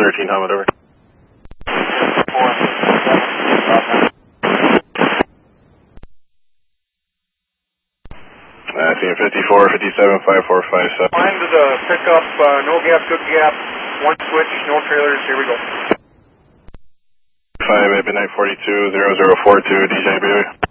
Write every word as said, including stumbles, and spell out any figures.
thirteen, Helmet, over. Uh, team fifty-four, fifty-seven, five four five seven. Find the pickup, uh, no gap, good gap, one switch, no trailers, here we go. five, midnight forty-two, zero zero four two, D J B.